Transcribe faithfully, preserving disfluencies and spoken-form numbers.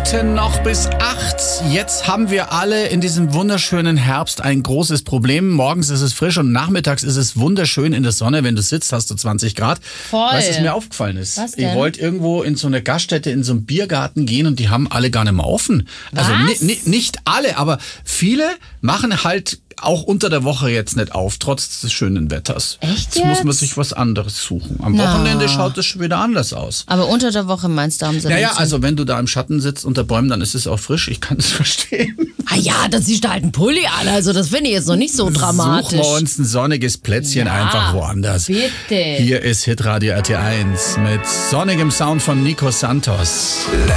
Minuten noch bis acht. Jetzt haben wir alle in diesem wunderschönen Herbst ein großes Problem. Morgens ist es frisch und nachmittags ist es wunderschön in der Sonne. Wenn du sitzt, hast du zwanzig Grad. Voll. Weißt du, was mir aufgefallen ist? Was denn? Ich wollte irgendwo in so eine Gaststätte, in so einen Biergarten gehen und die haben alle gar nicht mehr offen. Also Was? ni- ni- nicht alle, aber viele machen halt auch unter der Woche jetzt nicht auf, trotz des schönen Wetters. Echt Jetzt muss man jetzt? sich was anderes suchen. Am Na. Wochenende schaut es schon wieder anders aus. Aber unter der Woche meinst du, haben sie Naja, dann also wenn du da im Schatten sitzt unter Bäumen, dann ist es auch frisch. Ich kann es verstehen. Ah ja, dann ziehst du halt einen Pulli an. Also das finde ich jetzt noch nicht so dramatisch. Suchen wir uns ein sonniges Plätzchen Ja, einfach woanders. bitte. Hier ist Hitradio R T eins mit sonnigem Sound von Nico Santos. Let